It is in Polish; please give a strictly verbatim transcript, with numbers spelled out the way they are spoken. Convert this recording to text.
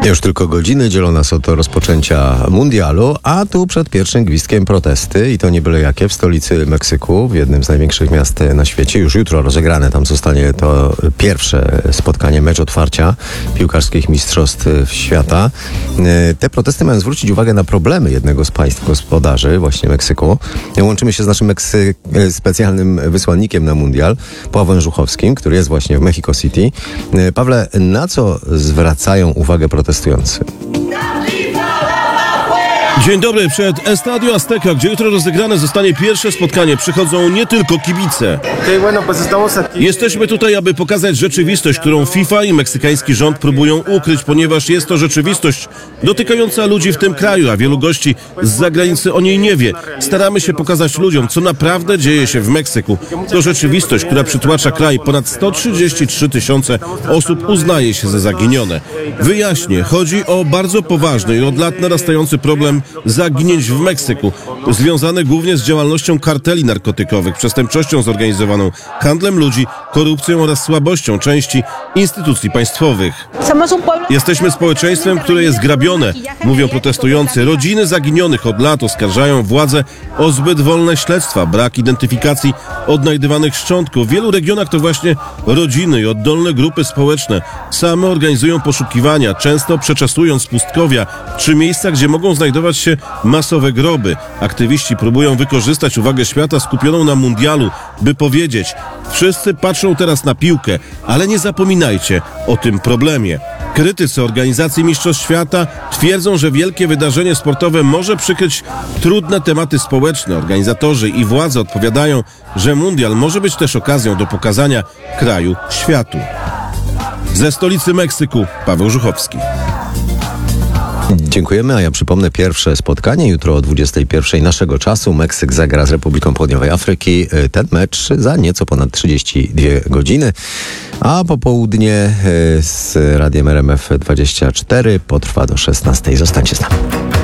Już tylko godziny dzielą nas od rozpoczęcia mundialu, a tu przed pierwszym gwizdkiem protesty i to nie byle jakie w stolicy Meksyku, w jednym z największych miast na świecie. Już jutro rozegrane tam zostanie to pierwsze spotkanie, mecz otwarcia piłkarskich mistrzostw świata. Te protesty mają zwrócić uwagę na problemy jednego z państw gospodarzy, właśnie Meksyku. Łączymy się z naszym Meksy... specjalnym wysłannikiem na mundial, Pawłem Żuchowskim, który jest właśnie w Mexico City. Pawle, na co zwracają uwagę protestujący? Dzień dobry. Przed Estadio Azteca, gdzie jutro rozegrane zostanie pierwsze spotkanie, przychodzą nie tylko kibice. Jesteśmy tutaj, aby pokazać rzeczywistość, którą FIFA i meksykański rząd próbują ukryć, ponieważ jest to rzeczywistość dotykająca ludzi w tym kraju, a wielu gości z zagranicy o niej nie wie. Staramy się pokazać ludziom, co naprawdę dzieje się w Meksyku. To rzeczywistość, która przytłacza kraj. Ponad sto trzydzieści trzy tysiące osób uznaje się za zaginione. Wyjaśnię, chodzi o bardzo poważny i od lat narastający problem zaginięć w Meksyku, związane głównie z działalnością karteli narkotykowych, przestępczością zorganizowaną, handlem ludzi, korupcją oraz słabością części instytucji państwowych. Jesteśmy społeczeństwem, które jest grabione, mówią protestujący. Rodziny zaginionych od lat oskarżają władze o zbyt wolne śledztwa, brak identyfikacji odnajdywanych szczątków. W wielu regionach to właśnie rodziny i oddolne grupy społeczne same organizują poszukiwania, często przeczesując pustkowia czy miejsca, gdzie mogą znajdować się masowe groby. Aktywiści próbują wykorzystać uwagę świata skupioną na mundialu, by powiedzieć: wszyscy patrzą teraz na piłkę, ale nie zapominajcie o tym problemie. Krytycy organizacji Mistrzostw Świata twierdzą, że wielkie wydarzenie sportowe może przykryć trudne tematy społeczne. Organizatorzy i władze odpowiadają, że mundial może być też okazją do pokazania kraju światu. Ze stolicy Meksyku, Paweł Żuchowski. Dziękujemy, a ja przypomnę pierwsze spotkanie jutro o dwudziestej pierwszej naszego czasu. Meksyk zagra z Republiką Południowej Afryki. Ten mecz za nieco ponad trzydzieści dwie godziny, a popołudnie z Radiem R M F dwadzieścia cztery potrwa do szesnastej. Zostańcie z nami.